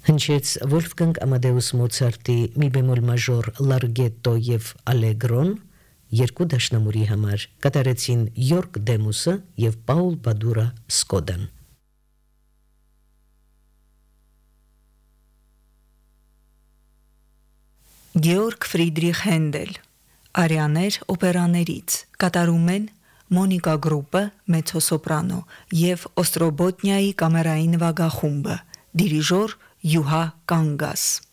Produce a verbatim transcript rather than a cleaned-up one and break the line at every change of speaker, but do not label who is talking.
Հնչեց Վոլֆգանգ Ամադեուս Մոցարտի մի բեմոլ մաժոր լարգետո եւ ալեգրոն երկու դաշնամուրի համար, կատարեցին Յորկ Դեմուսը եւ Պաուլ Բադուրա Սկոդան։
Գեորգ Ֆրիդրիխ Հենդել, Արիաներ օպերաներից, կատարում են Մոնիկա գրուպը, մեծոսոպրանո եւ Օստրոբոտնիայի կամերային նվագախումբը, դիրիժոր Յուհա Կանգաս։